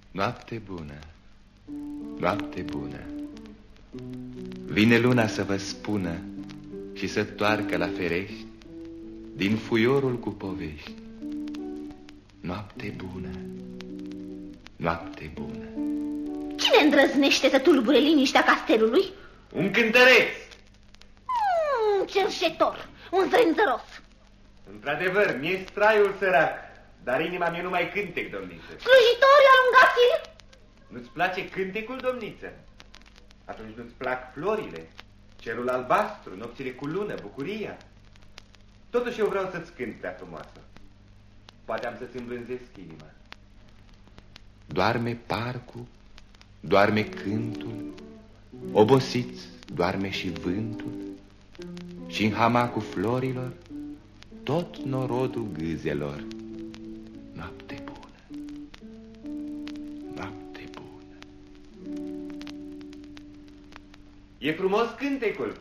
Noapte bună, noapte bună. Vine luna să vă spună și să toarcă la ferești din fuiorul cu povești. Noapte bună, noapte bună. Cine îndrăznește să tulbure liniștea castelului? Un cântăreț. Un cerșetor, un zrânzăros. Într-adevăr, mi-e straiul sărac, dar inima mea nu mai cântec, domniță. Slujitori, alungați-l! Nu-ți place cântecul, domniță? Atunci nu-ți plac florile, cerul albastru, nopțile cu lună, bucuria? Totuși eu vreau să-ți cânt, prea frumoasă. Poate am să-ți îmblânzesc inima. Doarme parcul, doarme cântul, obosiți doarme și vântul, și în hamacul florilor tot norodul gâzelor. Noapte bună, noapte bună. E frumos cântecul.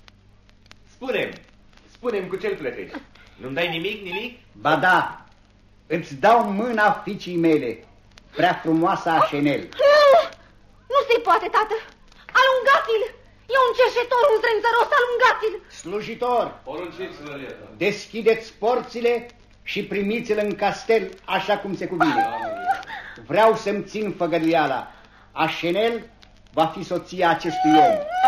Spune-mi cu ce-l plătești. Nu-mi dai nimic? Ba da, îți dau mâna fiicii mele, prea frumoasa Așenel. Nu se poate, tată. Alungați-l! E un cerșetor, un zrânzăros, alungați-l! Slujitor, porunciți, Loreta. Deschideți porțile și primiți-l în castel așa cum se cuvine. Vreau să-mi țin făgăduiala. Așenel va fi soția acestui om.